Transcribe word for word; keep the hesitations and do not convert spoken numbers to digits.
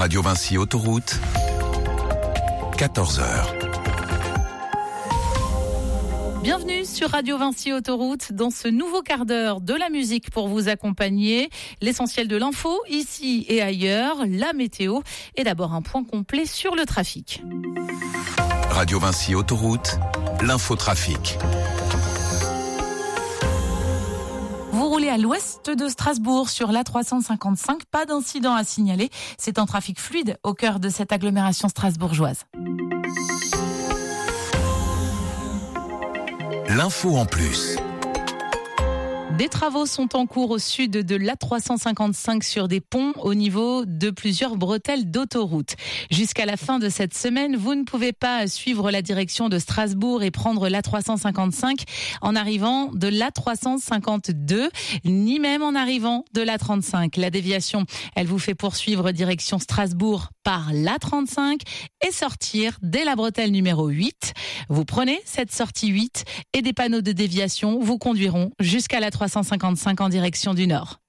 Radio Vinci Autoroute, quatorze heures. Bienvenue sur Radio Vinci Autoroute dans ce nouveau quart d'heure de la musique pour vous accompagner. L'essentiel de l'info, ici et ailleurs, la météo et d'abord un point complet sur le trafic. Radio Vinci Autoroute, l'infotrafic. Vous roulez à l'ouest de Strasbourg sur l'A trois cent cinquante-cinq, pas d'incident à signaler. C'est un trafic fluide au cœur de cette agglomération strasbourgeoise. L'info en plus. Des travaux sont en cours au sud de l'A trois cent cinquante-cinq sur des ponts au niveau de plusieurs bretelles d'autoroute. Jusqu'à la fin de cette semaine, vous ne pouvez pas suivre la direction de Strasbourg et prendre l'A trois cent cinquante-cinq en arrivant de l'A trois cent cinquante-deux, ni même en arrivant de l'A trente-cinq. La déviation, elle vous fait poursuivre direction Strasbourg par l'A trente-cinq et sortir dès la bretelle numéro huit. Vous prenez cette sortie huit et des panneaux de déviation vous conduiront jusqu'à l'A trois cent cinquante-cinq en direction du nord.